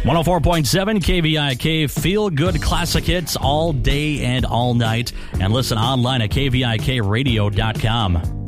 104.7 KVIK, feel good classic hits all day and all night. And listen online at kvikradio.com.